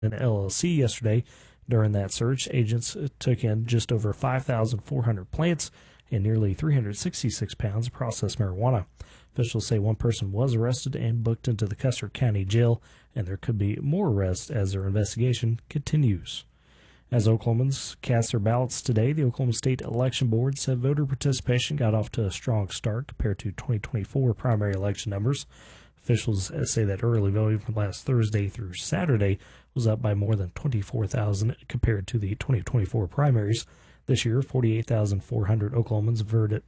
an LLC yesterday. During that search, agents took in just over 5,400 plants and nearly 366 pounds of processed marijuana. Officials say one person was arrested and booked into the Custer County Jail, and there could be more arrests as their investigation continues. As Oklahomans cast their ballots today, the Oklahoma State Election Board said voter participation got off to a strong start compared to 2024 primary election numbers. Officials say that early voting from last Thursday through Saturday was up by more than 24,000 compared to the 2024 primaries. This year, 48,400 Oklahomans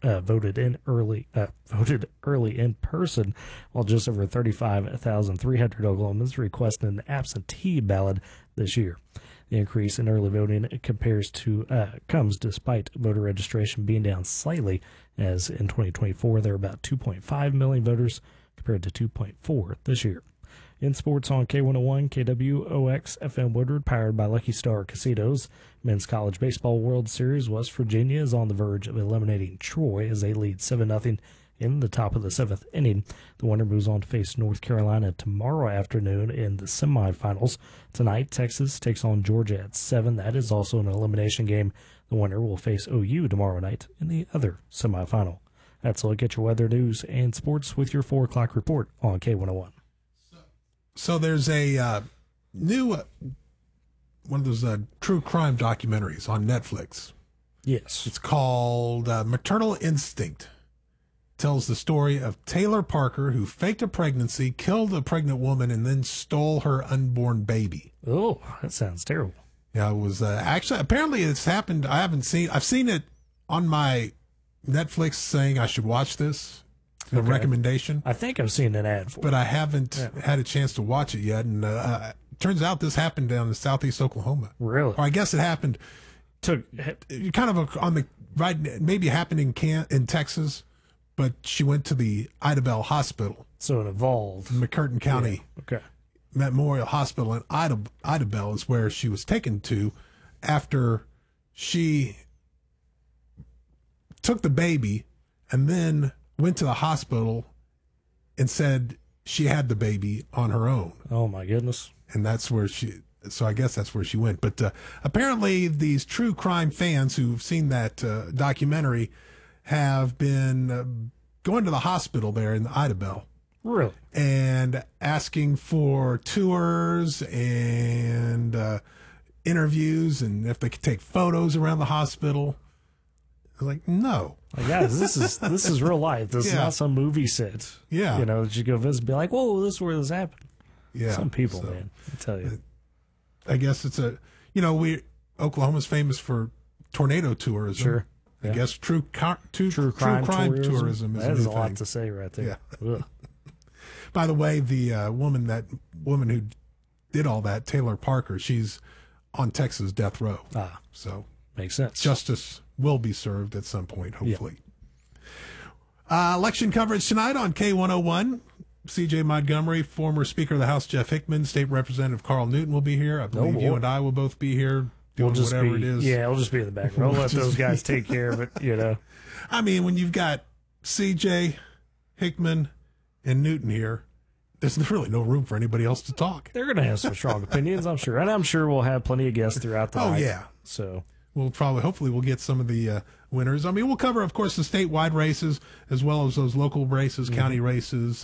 voted early in person, while just over 35,300 Oklahomans requested an absentee ballot this year. The increase in early voting comes despite voter registration being down slightly, as in 2024 there were about 2.5 million voters compared to 2.4 this year. In sports on K101, KWOX FM Woodward, powered by Lucky Star Casinos. Men's College Baseball World Series, West Virginia is on the verge of eliminating Troy as they lead 7-0 in the top of the seventh inning. The winner moves on to face North Carolina tomorrow afternoon in the semifinals. Tonight, Texas takes on Georgia at 7. That is also an elimination game. The winner will face OU tomorrow night in the other semifinal. That's a look at your weather, news, and sports with your 4 o'clock report on K101. So there's a new one of those true crime documentaries on Netflix. Yes. It's called Maternal Instinct. Tells the story of Taylor Parker, who faked a pregnancy, killed a pregnant woman, and then stole her unborn baby. Oh, that sounds terrible. Yeah, it was actually, apparently it's happened. I've seen it on my Netflix saying I should watch this. A recommendation. I think I've seen an ad for it. But I haven't had a chance to watch it yet. And turns out this happened down in southeast Oklahoma. Really? Or I guess it happened kind of on the right, maybe happened in Texas, but she went to the Idabel Hospital. So it evolved. McCurtain County Memorial Hospital in Idabel is where she was taken to after she took the baby and then went to the hospital and said she had the baby on her own. Oh, my goodness. And that's where so I guess that's where she went. But apparently these true crime fans who've seen that documentary have been going to the hospital there in Idabel. Really? And asking for tours and interviews and if they could take photos around the hospital. I was like, no. Like, guys, this is real life. This is not some movie set. Yeah. You know, that you go visit and be like, whoa, this is where this happened. Yeah. Some people, man, I tell you. I guess it's Oklahoma's famous for tornado tourism. Sure. I guess true crime tourism is that is a thing. lot to say right there. Yeah. By the way, the woman who did all that, Taylor Parker, she's on Texas death row. So makes sense. Justice will be served at some point, hopefully. Election coverage tonight on K101. C.J. Montgomery, former Speaker of the House Jeff Hickman, State Representative Carl Newton will be here. I believe you and I will both be here doing whatever it is. Yeah, we'll just be in the back row. We'll let those guys take care of it, you know. I mean, when you've got C.J., Hickman, and Newton here, there's really no room for anybody else to talk. They're going to have some strong opinions, I'm sure. And I'm sure we'll have plenty of guests throughout the night. Oh, yeah. So hopefully we'll get some of the winners. I mean, we'll cover, of course, the statewide races as well as those local races, county races.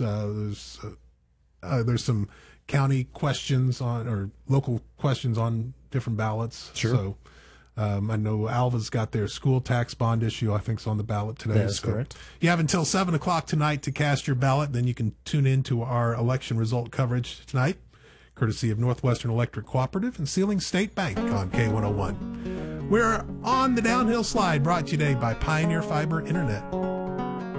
There's some county questions or local questions on different ballots. Sure. So I know Alva's got their school tax bond issue, I think, is on the ballot today. That's correct. You have until 7 o'clock tonight to cast your ballot. Then you can tune in to our election result coverage tonight, courtesy of Northwestern Electric Cooperative and Sealing State Bank on K101. We're on the downhill slide, brought to you today by Pioneer Fiber Internet.